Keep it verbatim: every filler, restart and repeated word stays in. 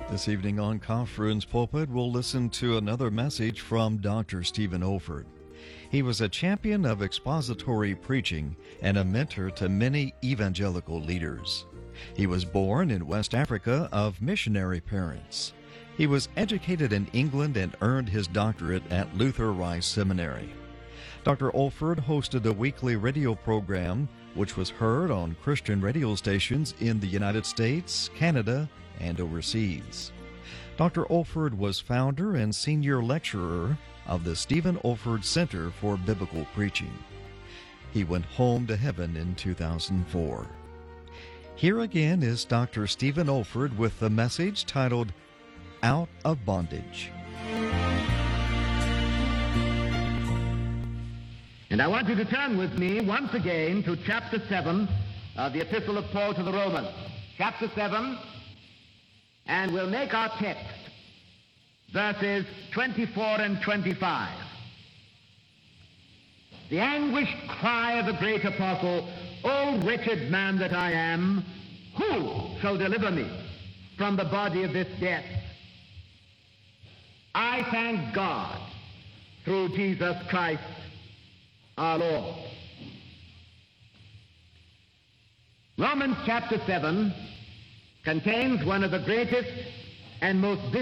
This evening on Conference Pulpit, we'll listen to another message from Doctor Stephen Olford. He was a champion of expository preaching and a mentor to many evangelical leaders. He was born in West Africa of missionary parents. He was educated in England and earned his doctorate at Luther Rice Seminary. Doctor Olford hosted a weekly radio program which was heard on Christian radio stations in the United States, Canada, and overseas. Doctor Olford was founder and senior lecturer of the Stephen Olford Center for Biblical Preaching. He went home to heaven in two thousand four. Here again is Doctor Stephen Olford with the message titled, Out of Bondage. And I want you to turn with me once again to chapter seven of the Epistle of Paul to the Romans. Chapter seven, and we'll make our text verses twenty-four and twenty-five. The anguished cry of the great apostle, O wretched man that I am, who shall deliver me from the body of this death? I thank God through Jesus Christ our Lord. Romans chapter seven contains one of the greatest and most